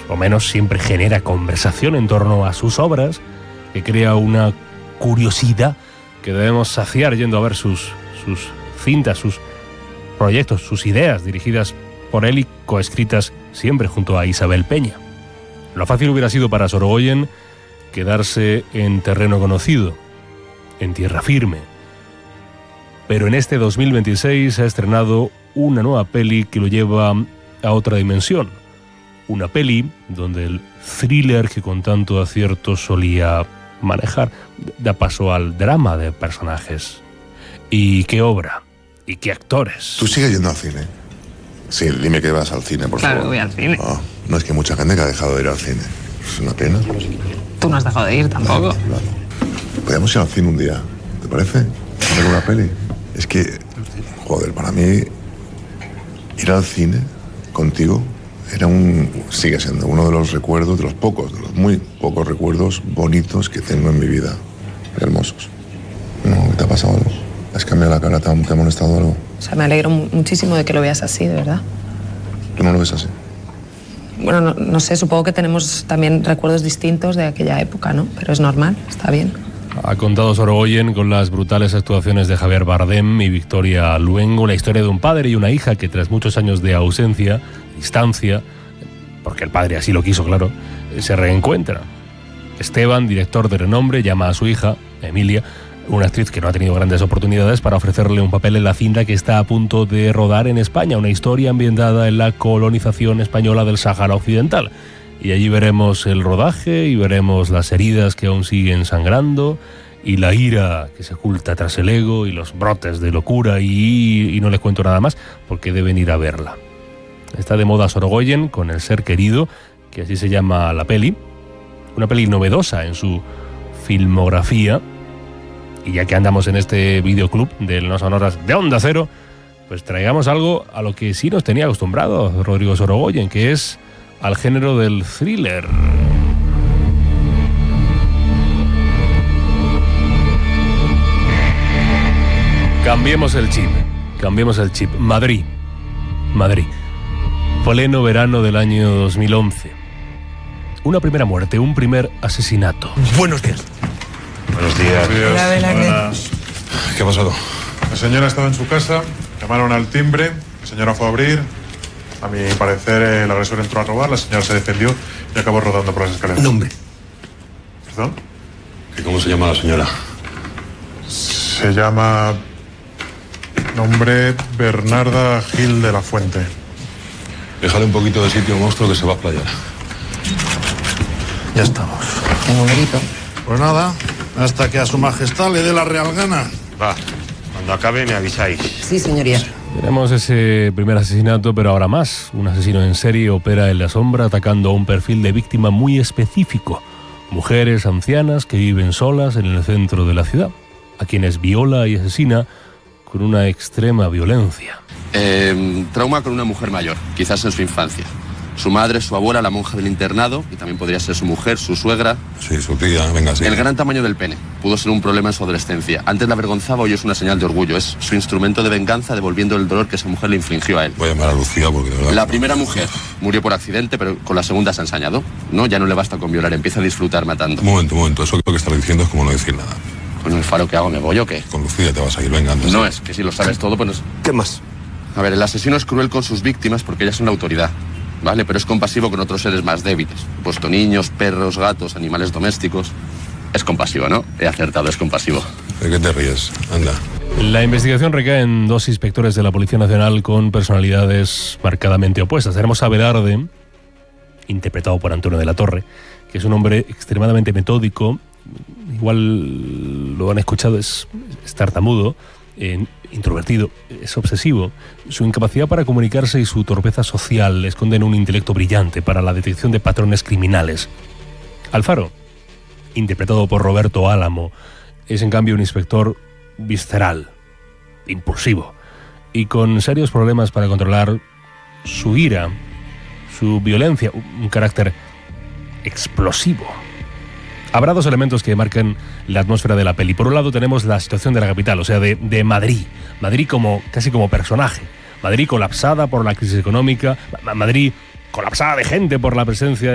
o menos siempre genera conversación en torno a sus obras, que crea una curiosidad que debemos saciar yendo a ver sus cintas, sus proyectos, sus ideas dirigidas por él y coescritas siempre junto a Isabel Peña. Lo fácil hubiera sido para Sorogoyen quedarse en terreno conocido, en tierra firme. Pero en este 2026 ha estrenado una nueva peli que lo lleva a otra dimensión. Una peli donde el thriller que con tanto acierto solía manejar da paso al drama de personajes. ¿Y qué obra? ¿Y qué actores? ¿Tú sigues yendo al cine? Sí, dime que vas al cine, por favor. Claro, voy al cine. No, es que hay mucha gente que ha dejado de ir al cine. Es una pena. Tú no has dejado de ir tampoco. Claro. Podríamos ir al cine un día, ¿te parece? A ver una peli. Es que, joder, para mí ir al cine contigo sigue siendo uno de los recuerdos, de los muy pocos recuerdos bonitos que tengo en mi vida. Hermosos. ¿No? ¿Te ha pasado algo? ¿Has cambiado la cara? ¿Te ha molestado algo? O sea, me alegro muchísimo de que lo veas así, de verdad. ¿Tú no lo ves así? Bueno, no sé, supongo que tenemos también recuerdos distintos de aquella época, ¿no? Pero es normal, está bien. Ha contado Sorogoyen con las brutales actuaciones de Javier Bardem y Victoria Luengo la historia de un padre y una hija que tras muchos años de ausencia, distancia, porque el padre así lo quiso, claro, se reencuentran. Esteban, director de renombre, llama a su hija, Emilia, una actriz que no ha tenido grandes oportunidades, para ofrecerle un papel en la cinta que está a punto de rodar en España, una historia ambientada en la colonización española del Sáhara Occidental. Y allí veremos el rodaje y veremos las heridas que aún siguen sangrando y la ira que se oculta tras el ego y los brotes de locura y no les cuento nada más porque deben ir a verla. Está de moda Sorogoyen con El ser querido, que así se llama la peli, una peli novedosa en su filmografía. Y ya que andamos en este videoclub de No Sonoras de Onda Cero, pues traigamos algo a lo que sí nos tenía acostumbrado Rodrigo Sorogoyen, que es al género del thriller. Cambiemos el chip. Madrid. Pleno verano del año 2011. Una primera muerte, un primer asesinato. Buenos días. Buenos días. Buenas. ¿Qué ha pasado? La señora estaba en su casa, llamaron al timbre, la señora fue a abrir. A mi parecer, el agresor entró a robar, la señora se defendió y acabó rodando por las escaleras. Nombre. ¿Perdón? ¿Cómo se llama la señora? Se llama... Nombre Bernarda Gil de la Fuente. Déjale un poquito de sitio, monstruo, que se va a playar. Ya estamos. El numerito. Pues nada, hasta que a su majestad le dé la real gana. Va, cuando acabe me avisáis. Sí, señoría. Tenemos ese primer asesinato, pero ahora más. Un asesino en serie opera en la sombra atacando a un perfil de víctima muy específico. Mujeres ancianas que viven solas en el centro de la ciudad, a quienes viola y asesina con una extrema violencia. Trauma con una mujer mayor, quizás en su infancia. Su madre, su abuela, la monja del internado, y también podría ser su mujer, su suegra. Sí, su tía, venga, sí. El gran tamaño del pene pudo ser un problema en su adolescencia. Antes la avergonzaba, hoy es una señal de orgullo. Es su instrumento de venganza, devolviendo el dolor que esa mujer le infligió a él. Voy a llamar a Lucía porque de verdad... La primera mujer murió por accidente, pero con la segunda se ha ensañado. No, ya no le basta con violar, empieza a disfrutar matando. Un momento. Eso que estás diciendo es como no decir nada. Con el faro que hago, ¿me voy o qué? Con Lucía te vas a ir, venga, antes. No, es que si lo sabes todo, pues... ¿Qué más? A ver, el asesino es cruel con sus víctimas porque ellas son la autoridad, ¿vale? Pero es compasivo con otros seres más débiles. Puesto niños, perros, gatos, animales domésticos. Es compasivo, ¿no? He acertado, es compasivo. ¿De qué te ríes? Anda. La investigación recae en dos inspectores de la Policía Nacional con personalidades marcadamente opuestas. Tenemos a Velarde, interpretado por Antonio de la Torre, que es un hombre extremadamente metódico. Igual lo han escuchado, es tartamudo, introvertido, es obsesivo. Su incapacidad para comunicarse y su torpeza social le esconden un intelecto brillante para la detección de patrones criminales. Alfaro, interpretado por Roberto Álamo, es en cambio un inspector visceral, impulsivo y con serios problemas para controlar su ira, su violencia, un carácter explosivo. Habrá dos elementos que marcan la atmósfera de la peli. Por un lado tenemos la situación de la capital, o sea, de Madrid. Madrid casi como personaje. Madrid colapsada por la crisis económica. Madrid colapsada de gente por la presencia